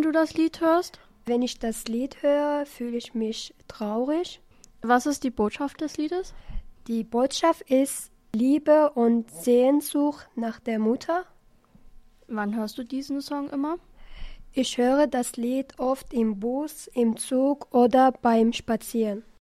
du das Lied hörst? Wenn ich das Lied höre, fühle ich mich traurig. Was ist die Botschaft des Liedes? Die Botschaft ist Liebe und Sehnsucht nach der Mutter. Wann hörst du diesen Song immer? Ich höre das Lied oft im Bus, im Zug oder beim Spazieren.